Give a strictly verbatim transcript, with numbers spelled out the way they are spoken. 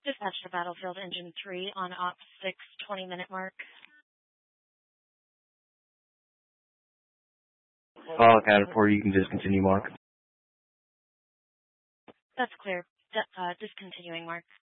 Dispatch to Battlefield Engine three on Op six, twenty minute mark. Call accounted for. You can just continue, Mark. That's clear. D- uh, discontinuing mark.